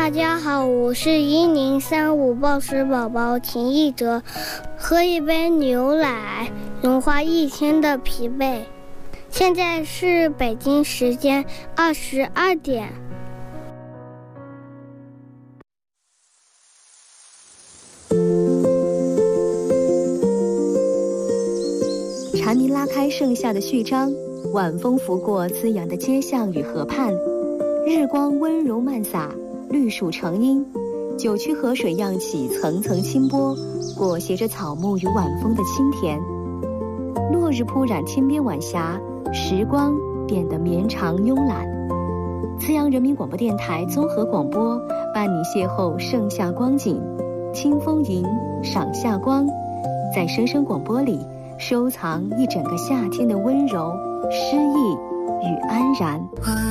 大家好，我是1035报时宝宝秦艺哲。喝一杯牛奶，融化一天的疲惫。现在是北京时间22点。 蝉鸣拉开盛夏的序章，晚风拂过滋养的街巷与河畔，日光温柔漫洒，绿树成荫，九曲河水漾起层层清波，裹挟着草木与晚风的清甜。落日铺染天边晚霞，时光变得绵长慵懒。资阳人民广播电台综合广播伴你邂逅盛夏光景，清风吟，赏夏光，在声声广播里收藏一整个夏天的温柔、诗意与安然。